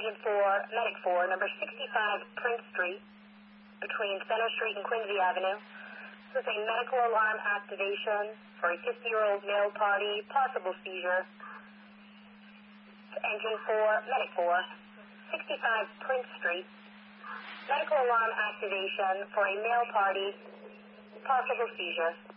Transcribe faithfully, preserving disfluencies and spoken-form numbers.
engine four, medic four, number sixty-five Prince Street, between Center Street and Quincy Avenue. This is a medical alarm activation for a fifty-year-old male party, possible seizure. Engine four, medic four, sixty-five Prince Street. Medical alarm activation for a male party, possible seizure.